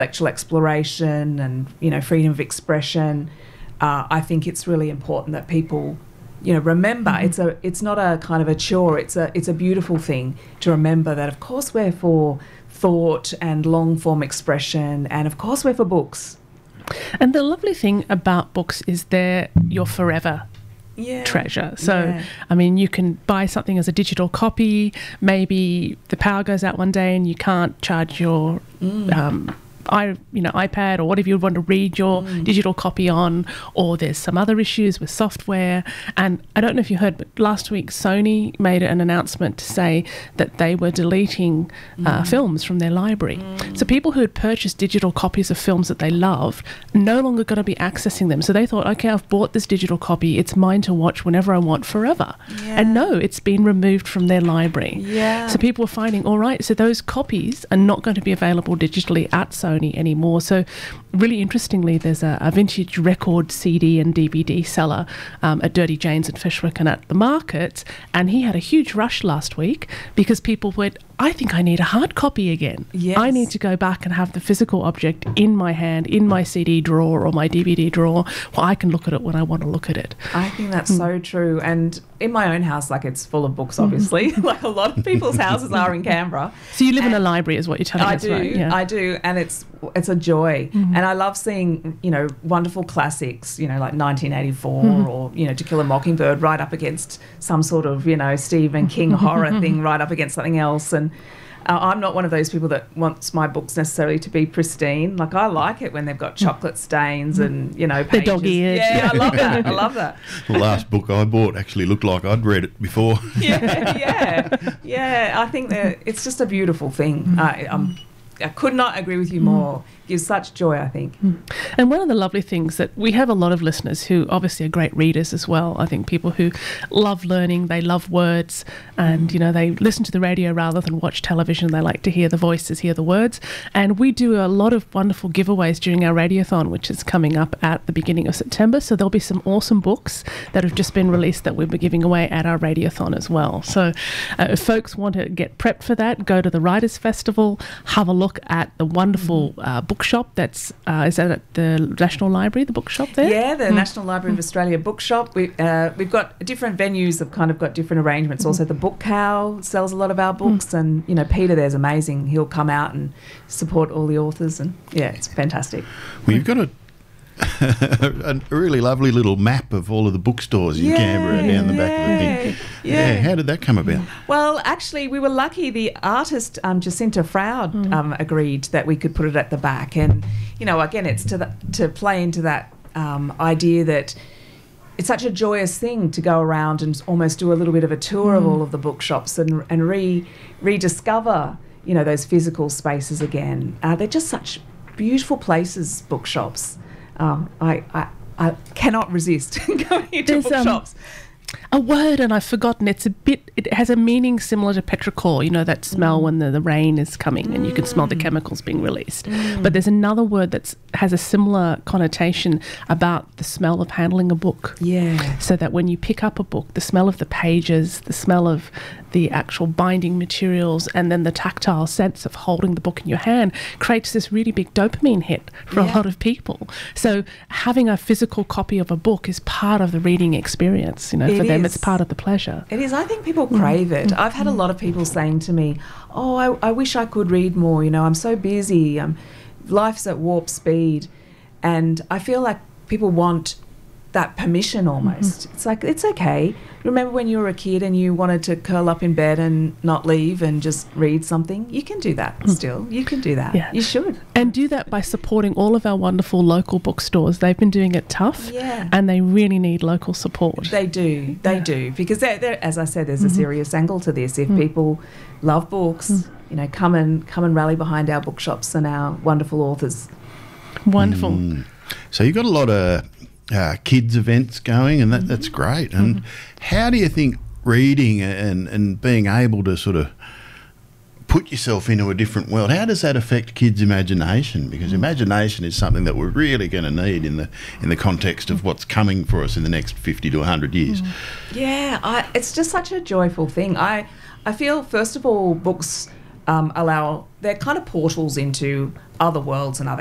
intellectual exploration and, freedom of expression. I think it's really important that people, remember it's not a kind of a chore. It's a beautiful thing to remember that, of course, we're for thought and long-form expression, and of course we're for books. And the lovely thing about books is they're your forever treasure. So, I mean, you can buy something as a digital copy. Maybe the power goes out one day and you can't charge your iPad or whatever you want to read your digital copy on, or there's some other issues with software. And I don't know if you heard, but last week Sony made an announcement to say that they were deleting films from their library. So people who had purchased digital copies of films that they loved no longer going to be accessing them. So they thought, okay, I've bought this digital copy, it's mine to watch whenever I want forever. And no, it's been removed from their library. So people were finding, all right, so those copies are not going to be available digitally at Sony anymore. So really interestingly, there's a vintage record CD and DVD seller at Dirty Jane's in Fishwick and at the market, and he had a huge rush last week because people went, I think I need a hard copy again. I need to go back and have the physical object in my hand, in my CD drawer or my DVD drawer, where I can look at it when I want to look at it. I think that's so true. And in my own house, like, it's full of books, obviously, like a lot of people's houses are in Canberra. So you live in a library is what you're telling us, right? I do. And it's a joy. And I love seeing, wonderful classics, like 1984 or, To Kill a Mockingbird right up against some sort of, Stephen King horror thing right up against something else. And I'm not one of those people that wants my books necessarily to be pristine. Like, I like it when they've got chocolate stains and, pages. The dog-eared. Yeah, I love that. I love that. The last book I bought actually looked like I'd read it before. Yeah. I think that it's just a beautiful thing. I could not agree with you more. Gives such joy, I think. And one of the lovely things that we have a lot of listeners who obviously are great readers as well. I think people who love learning, they love words, and they listen to the radio rather than watch television. They like to hear the voices, hear the words. And we do a lot of wonderful giveaways during our radiothon, which is coming up at the beginning of September. So there'll be some awesome books that have just been released that we'll be giving away at our radiothon as well. So if folks want to get prepped for that, go to the Writers' Festival, have a look at the wonderful bookshop that's is that at the National Library, the bookshop there? Yeah, the National Library of Australia bookshop. We've got different venues have kind of got different arrangements. Also, the Book Cow sells a lot of our books, and Peter there's amazing. He'll come out and support all the authors, and it's fantastic. Well, you've got a really lovely little map of all of the bookstores in Canberra down the back of the thing. How did that come about? Well, actually, we were lucky. The artist Jacinta Froud agreed that we could put it at the back, and again, it's to play into that idea that it's such a joyous thing to go around and almost do a little bit of a tour of all of the bookshops and rediscover those physical spaces again. They're just such beautiful places, bookshops. I cannot resist going into bookshops. A word, and I've forgotten. It has a meaning similar to petrichor, that smell when the rain is coming and you can smell the chemicals being released. But there's another word that has a similar connotation about the smell of handling a book. Yeah. So that when you pick up a book, the smell of the pages, the smell of the actual binding materials, and then the tactile sense of holding the book in your hand creates this really big dopamine hit for a lot of people. So having a physical copy of a book is part of the reading experience, for them it's part of the pleasure. It is. I think people crave it. I've had a lot of people saying to me, I wish I could read more, I'm so busy, life's at warp speed, and I feel like people want that permission almost. It's like, it's okay. Remember when you were a kid and you wanted to curl up in bed and not leave and just read something? You can do that still. You can do that. Yeah. You should. And do that by supporting all of our wonderful local bookstores. They've been doing it tough, and they really need local support. They do. They do. Because, they're, as I said, there's a serious angle to this. If people love books, come and rally behind our bookshops and our wonderful authors. Wonderful. So you've got a lot of kids events going, and that's great. And how do you think reading and being able to sort of put yourself into a different world, how does that affect kids' imagination? Because imagination is something that we're really going to need in the context of what's coming for us in the next 50 to 100 years. It's just such a joyful thing. I feel, first of all, books they're kind of portals into other worlds and other